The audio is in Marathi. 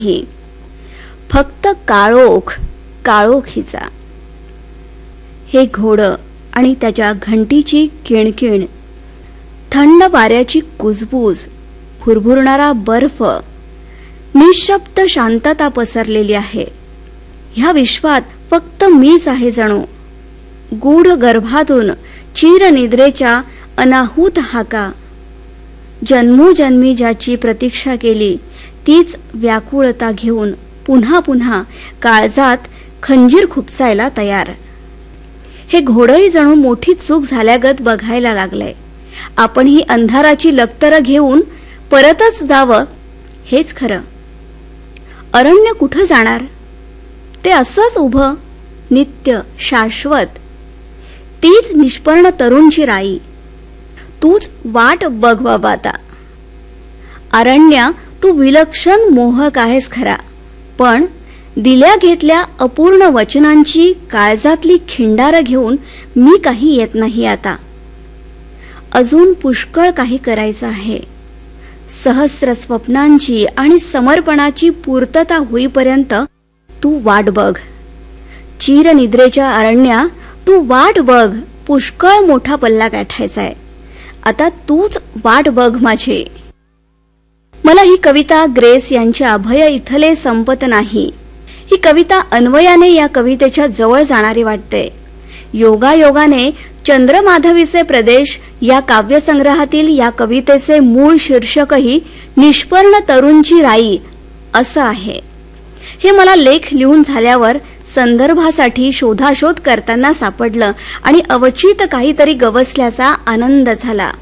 फक्त काळोख काळोखीचा. हे घोडं आणि त्याच्या घंटीची किणकिण, थंड वाऱ्याची कुजबूज, भुरभुरणारा बर्फ, निशब्द शांतता पसरलेली आहे. ह्या विश्वात फक्त मीच आहे जणू. गूढ गर्भातून चिरनिद्रेच्या अनाहूत हाका. जन्मोजन्मी ज्याची प्रतीक्षा केली तीच व्याकुळता घेऊन पुन्हा पुन्हा काळजात खंजीर खुपसायला तयार. हे घोडंही जणू मोठी चूक झाल्यागत बघायला लागलंय. आपण ही अंधाराची लक्तरं घेऊन परतच जावं हेच खरं. अरण्य कुठं जाणार? ते असंच उभं, नित्य, शाश्वत. तीच निष्पर्ण तरुणची राई. तूच वाट बघ बाबा आता. अरण्य, तू विलक्षण मोहक आहेस खरा, पण दिल्या घेतल्या अपूर्ण वचनांची काळजातली खिंडारं घेऊन मी काही येत नाही आता. अजून पुष्कळ काही करायचं आहे. सहस्र स्वप्नांची आणि समर्पणाची पूर्तता होईपर्यंत तू वाट बघ. चिरनिद्रेच्या अरण्या, तू वाट बघ. पुष्कळ मोठा पल्ला गाठायचाय. आता तूच वाट बघ माझी. मला ही कविता ग्रेस यांच्या अभय इथले संपत नाही. ही कविता अन्वयाने या कवितेच्या जवळ जाणारी वाटते. योगायोगाने चंद्रमाधवीचे प्रदेश या काव्यसंग्रहातील या कवितेचे मूळ शीर्षकही निष्पर्ण तरुणची राई असं आहे. हे मला लेख लिहून झाल्यावर संदर्भासाठी शोधाशोध करताना सापडलं आणि अवचित काहीतरी गवसल्याचा आनंद झाला.